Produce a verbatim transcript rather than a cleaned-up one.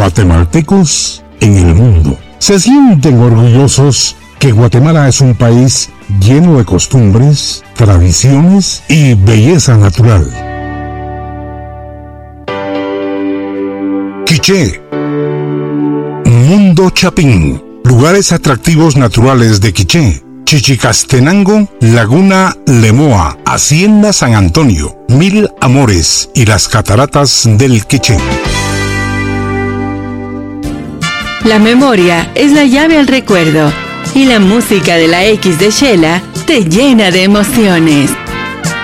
guatemaltecos en el mundo. Se sienten orgullosos que Guatemala es un país lleno de costumbres, tradiciones y belleza natural. Quiché, Mundo Chapín, lugares atractivos naturales de Quiché: Chichicastenango, Laguna Lemoa, Hacienda San Antonio, Mil Amores y las Cataratas del Quiché. La memoria es la llave al recuerdo y la música de la X de Shela te llena de emociones.